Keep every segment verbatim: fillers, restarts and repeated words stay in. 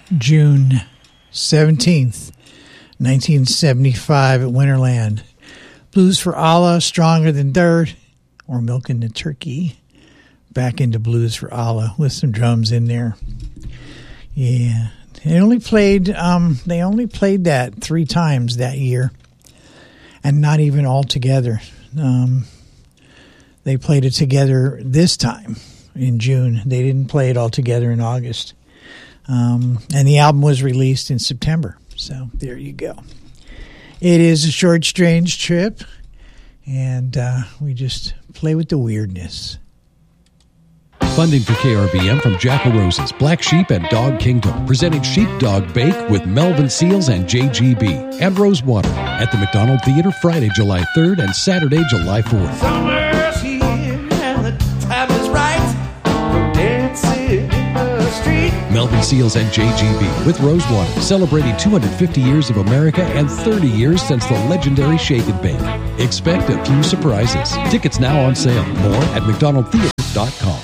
June seventeenth, nineteen seventy-five at Winterland. Blues for Allah, Stronger Than Dirt, or Milking the Turkey. Back into Blues for Allah with some drums in there. Yeah. They only played um, they only played that three times that year. And not even all together. Um, they played it together this time in June. They didn't play it all together in August. Um, and the album was released in September. So there you go. It is a short, strange trip. And uh, we just play with the weirdness. Funding for K R V M from Jackal Roses, Black Sheep, and Dog Kingdom. Presenting Sheepdog Bake with Melvin Seals and J G B. And Rosewater at the McDonald Theater Friday, July third and Saturday, July fourth. Summer's here and the time is right for dancing in the street. Melvin Seals and J G B with Rosewater, celebrating two hundred fifty years of America and thirty years since the legendary Shake and Bake. Expect a few surprises. Tickets now on sale. More at mcdonald theater dot com.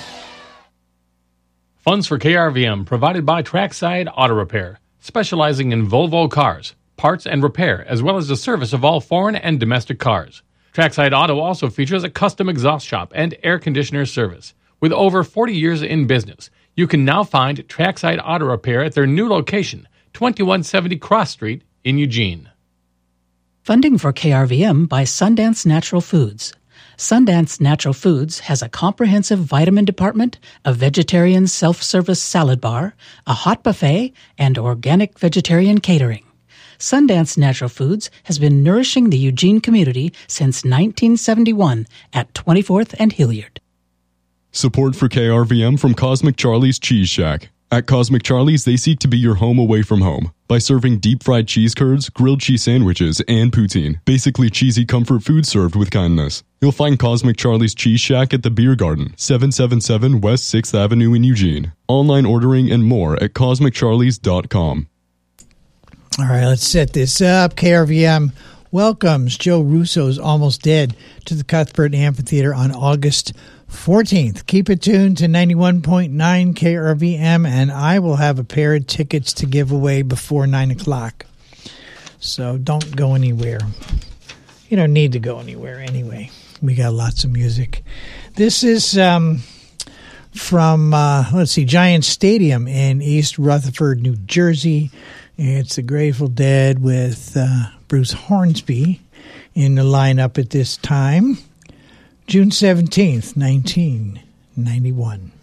Funds for K R V M provided by Trackside Auto Repair, specializing in Volvo cars, parts and repair, as well as the service of all foreign and domestic cars. Trackside Auto also features a custom exhaust shop and air conditioner service. With over forty years in business, you can now find Trackside Auto Repair at their new location, twenty-one seventy Cross Street in Eugene. Funding for K R V M by Sundance Natural Foods. Sundance Natural Foods has a comprehensive vitamin department, a vegetarian self-service salad bar, a hot buffet, and organic vegetarian catering. Sundance Natural Foods has been nourishing the Eugene community since nineteen seventy-one at twenty-fourth and Hilliard. Support for K R V M from Cosmic Charlie's Cheese Shack. At Cosmic Charlie's, they seek to be your home away from home by serving deep-fried cheese curds, grilled cheese sandwiches, and poutine. Basically cheesy comfort food served with kindness. You'll find Cosmic Charlie's Cheese Shack at the Beer Garden, seven seventy-seven West sixth Avenue in Eugene. Online ordering and more at cosmic charlies dot com. All right, let's set this up. K R V M welcomes Joe Russo's Almost Dead to the Cuthbert Amphitheater on August fourteenth. Keep it tuned to ninety-one point nine K R V M, and I will have a pair of tickets to give away before nine o'clock. So don't go anywhere. You don't need to go anywhere anyway. We got lots of music. This is um, from, uh, let's see, Giant Stadium in East Rutherford, New Jersey. It's the Grateful Dead with uh, Bruce Hornsby in the lineup at this time. June seventeenth, nineteen ninety-one.